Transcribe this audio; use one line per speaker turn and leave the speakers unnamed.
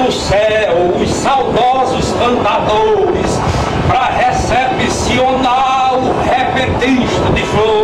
no céu os saudosos cantadores, pra recepcionar o repentista de flores.